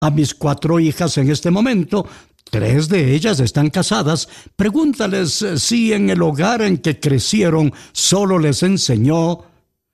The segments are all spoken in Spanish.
A mis 4 hijas en este momento, 3 de ellas están casadas. Pregúntales si en el hogar en que crecieron solo les enseñó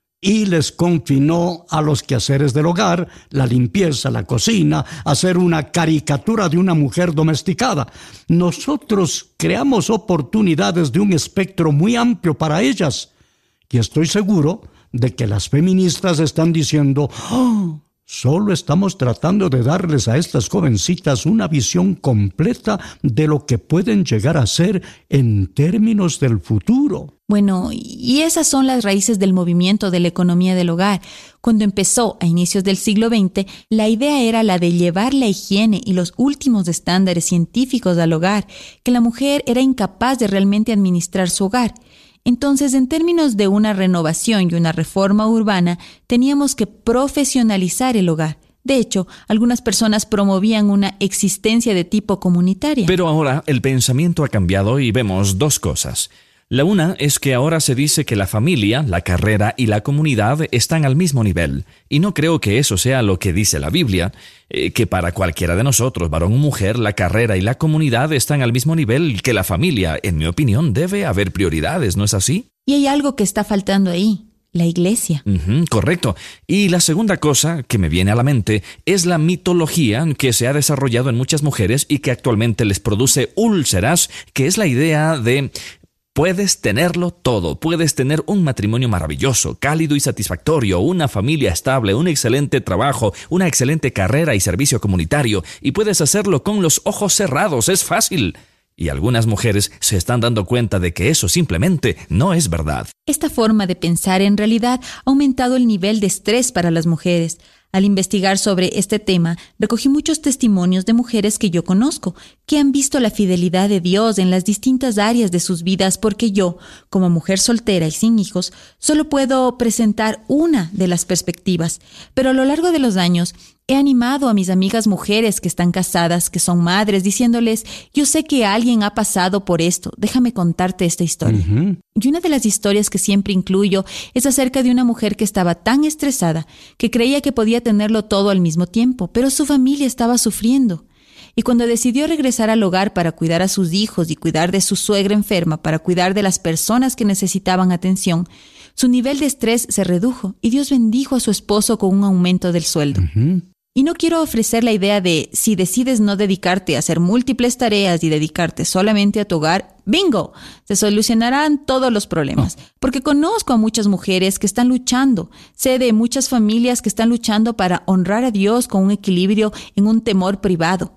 y les confinó a los quehaceres del hogar, la limpieza, la cocina, hacer una caricatura de una mujer domesticada. Nosotros creamos oportunidades de un espectro muy amplio para ellas. Y estoy seguro de que las feministas están diciendo: ¡oh! Solo estamos tratando de darles a estas jovencitas una visión completa de lo que pueden llegar a ser en términos del futuro. Bueno, y esas son las raíces del movimiento de la economía del hogar. Cuando empezó a inicios del siglo XX, la idea era la de llevar la higiene y los últimos estándares científicos al hogar, que la mujer era incapaz de realmente administrar su hogar. Entonces, en términos de una renovación y una reforma urbana, teníamos que profesionalizar el hogar. De hecho, algunas personas promovían una existencia de tipo comunitaria. Pero ahora el pensamiento ha cambiado y vemos 2 cosas. La una es que ahora se dice que la familia, la carrera y la comunidad están al mismo nivel. Y no creo que eso sea lo que dice la Biblia, que para cualquiera de nosotros, varón o mujer, la carrera y la comunidad están al mismo nivel que la familia. En mi opinión, debe haber prioridades, ¿no es así? Y hay algo que está faltando ahí: la iglesia. Correcto. Y la segunda cosa que me viene a la mente es la mitología que se ha desarrollado en muchas mujeres y que actualmente les produce úlceras, que es la idea de: puedes tenerlo todo, puedes tener un matrimonio maravilloso, cálido y satisfactorio, una familia estable, un excelente trabajo, una excelente carrera y servicio comunitario, y puedes hacerlo con los ojos cerrados, es fácil. Y algunas mujeres se están dando cuenta de que eso simplemente no es verdad. Esta forma de pensar en realidad ha aumentado el nivel de estrés para las mujeres. Al investigar sobre este tema, recogí muchos testimonios de mujeres que yo conozco, que han visto la fidelidad de Dios en las distintas áreas de sus vidas, porque yo, como mujer soltera y sin hijos, solo puedo presentar una de las perspectivas. Pero a lo largo de los años, he animado a mis amigas mujeres que están casadas, que son madres, diciéndoles: yo sé que alguien ha pasado por esto, déjame contarte esta historia. Y una de las historias que siempre incluyo es acerca de una mujer que estaba tan estresada que creía que podía tenerlo todo al mismo tiempo, pero su familia estaba sufriendo. Y cuando decidió regresar al hogar para cuidar a sus hijos y cuidar de su suegra enferma, para cuidar de las personas que necesitaban atención, su nivel de estrés se redujo y Dios bendijo a su esposo con un aumento del sueldo. Y no quiero ofrecer la idea de: si decides no dedicarte a hacer múltiples tareas y dedicarte solamente a tu hogar, ¡bingo!, se solucionarán todos los problemas. Porque conozco a muchas mujeres que están luchando. Sé de muchas familias que están luchando para honrar a Dios con un equilibrio en un temor privado.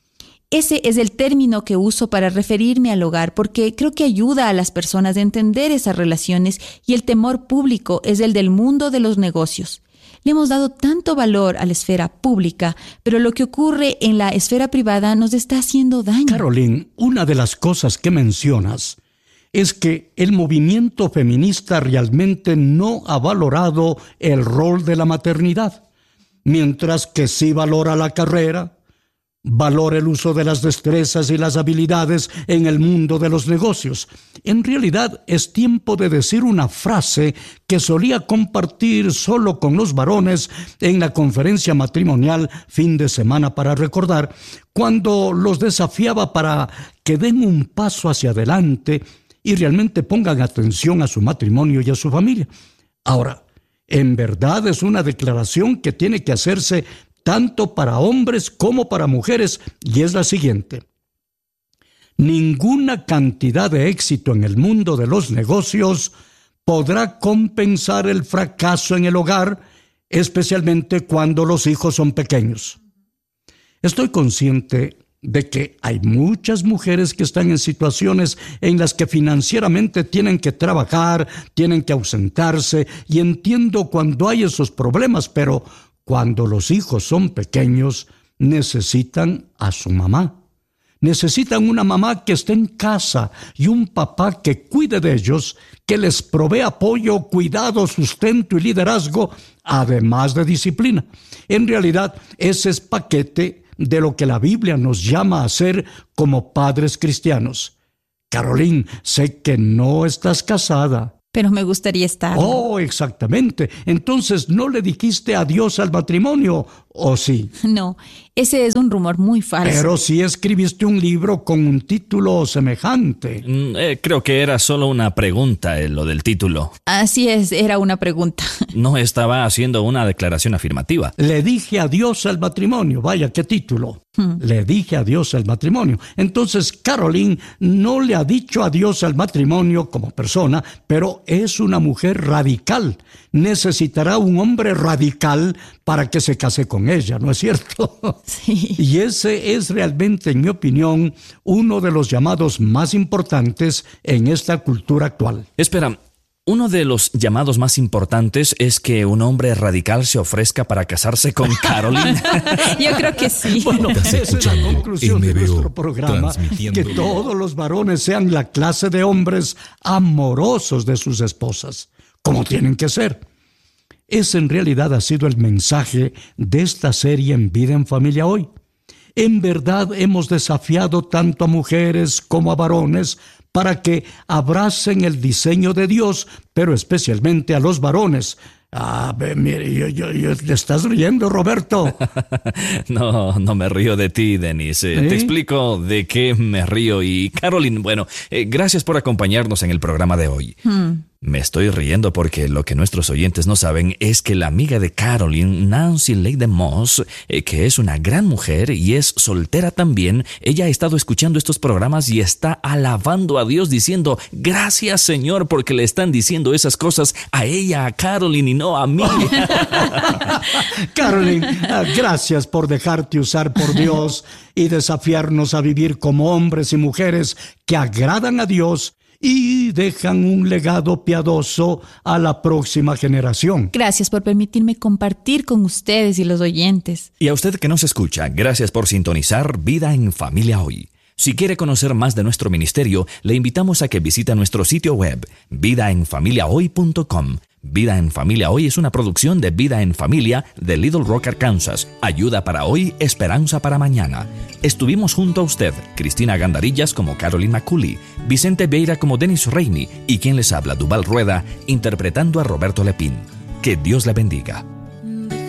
Ese es el término que uso para referirme al hogar, porque creo que ayuda a las personas a entender esas relaciones, y el temor público es el del mundo de los negocios. Le hemos dado tanto valor a la esfera pública, pero lo que ocurre en la esfera privada nos está haciendo daño. Caroline, una de las cosas que mencionas es que el movimiento feminista realmente no ha valorado el rol de la maternidad, mientras que sí valora la carrera, valora el uso de las destrezas y las habilidades en el mundo de los negocios. En realidad, es tiempo de decir una frase que solía compartir solo con los varones en la conferencia matrimonial fin de semana para recordar, cuando los desafiaba para que den un paso hacia adelante y realmente pongan atención a su matrimonio y a su familia. Ahora, en verdad es una declaración que tiene que hacerse tanto para hombres como para mujeres, y es la siguiente: ninguna cantidad de éxito en el mundo de los negocios podrá compensar el fracaso en el hogar, especialmente cuando los hijos son pequeños. Estoy consciente de que hay muchas mujeres que están en situaciones en las que financieramente tienen que trabajar, tienen que ausentarse, y entiendo cuando hay esos problemas, pero cuando los hijos son pequeños, necesitan a su mamá. Necesitan una mamá que esté en casa y un papá que cuide de ellos, que les provee apoyo, cuidado, sustento y liderazgo, además de disciplina. En realidad, ese es paquete de lo que la Biblia nos llama a ser como padres cristianos. Caroline, sé que no estás casada, pero me gustaría estar. Oh, exactamente. Entonces, ¿no le dijiste adiós al matrimonio, o sí? No, ese es un rumor muy falso. Pero sí escribiste un libro con un título semejante. Creo que era solo una pregunta, lo del título. Así es, era una pregunta. No estaba haciendo una declaración afirmativa. Le dije adiós al matrimonio. Vaya, qué título. Le dije adiós al matrimonio. Entonces, Carolyn no le ha dicho adiós al matrimonio como persona, pero es una mujer radical. Necesitará un hombre radical para que se case con ella, ¿no es cierto? Sí. Y ese es realmente, en mi opinión, uno de los llamados más importantes en esta cultura actual. Espera, uno de los llamados más importantes es que un hombre radical se ofrezca para casarse con Carolyn. Yo creo que sí. Bueno, esa es la conclusión de MBO, nuestro programa, transmitiendo. que todos los varones sean la clase de hombres amorosos de sus esposas, como tienen que ser. Ese en realidad ha sido el mensaje de esta serie En Vida en Familia Hoy. En verdad hemos desafiado tanto a mujeres como a varones para que abracen el diseño de Dios, pero especialmente a los varones. Mire, ¿te estás riendo, Roberto? No me río de ti, Denis. Te explico de qué me río. Y Carolyn, bueno, gracias por acompañarnos en el programa de hoy. Me estoy riendo porque lo que nuestros oyentes no saben es que la amiga de Carolyn, Nancy Leigh Moss, que es una gran mujer y es soltera también, ella ha estado escuchando estos programas y está alabando a Dios diciendo, gracias Señor, porque le están diciendo esas cosas a ella, a Carolyn y no a mí. Carolyn, gracias por dejarte usar por Dios y desafiarnos a vivir como hombres y mujeres que agradan a Dios y dejan un legado piadoso a la próxima generación. Gracias por permitirme compartir con ustedes y los oyentes. Y a usted que nos escucha, gracias por sintonizar Vida en Familia Hoy. Si quiere conocer más de nuestro ministerio, le invitamos a que visite nuestro sitio web, vidaenfamiliahoy.com. Vida en Familia Hoy es una producción de Vida en Familia de Little Rock, Arkansas. Ayuda para hoy, esperanza para mañana. Estuvimos junto a usted, Cristina Gandarillas como Carolyn McCulley, Vicente Vieira como Dennis Rainey y quien les habla, Duval Rueda, interpretando a Roberto Lepín. Que Dios le bendiga.